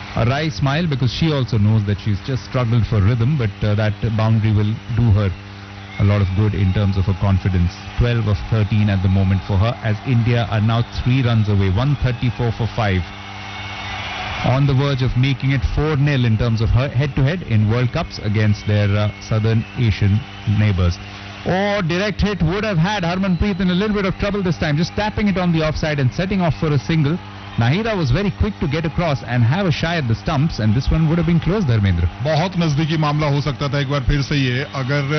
a wry smile because she also knows that she's just struggled for rhythm, but that boundary will do her a lot of good in terms of her confidence. 12 of 13 at the moment for her, as India are now 3 runs away, 134 for 5. On the verge of making it 4-0 in terms of her head-to-head in World Cups against their Southern Asian neighbours. Oh, direct hit would have had Harmanpreet in a little bit of trouble this time, just tapping it on the offside and setting off for a single. Nahira was very quick to get across and have a shy at the stumps, and this one would have been close, Dharmendra. बहुत नजदीकी मामला हो सकता था एक बार फिर से ये, अगर